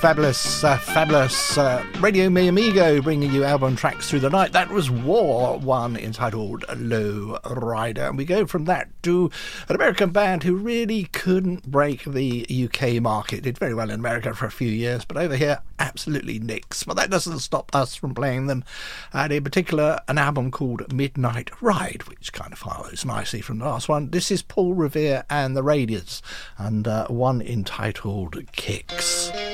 Fabulous Radio Mi Amigo bringing you album tracks through the night. That was War, one entitled Low Rider. And we go from that to an American band who really couldn't break the UK market. Did very well in America for a few years, but over here, absolutely nix. But that doesn't stop us from playing them. And in particular, an album called Midnight Ride, which kind of follows nicely from the last one. This is Paul Revere and the Radiants, and one entitled Kicks.